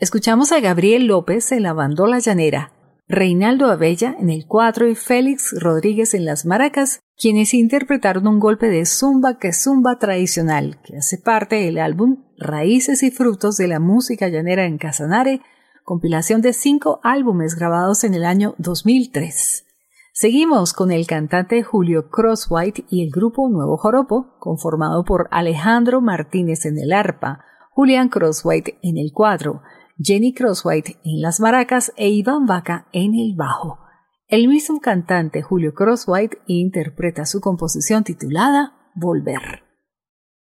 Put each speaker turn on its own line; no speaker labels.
Escuchamos a Gabriel López en la bandola llanera, Reinaldo Abella en el cuatro y Félix Rodríguez en las maracas, quienes interpretaron un golpe de zumba que zumba tradicional, que hace parte del álbum Raíces y Frutos de la Música Llanera en Casanare, compilación de 5 álbumes grabados en el año 2003. Seguimos con el cantante Julio Crosswhite y el grupo Nuevo Joropo, conformado por Alejandro Martínez en el arpa, Julián Crosswhite en el cuatro, Jenny Crosswhite en las maracas e Iván Vaca en el bajo. El mismo cantante Julio Crosswhite interpreta su composición titulada Volver.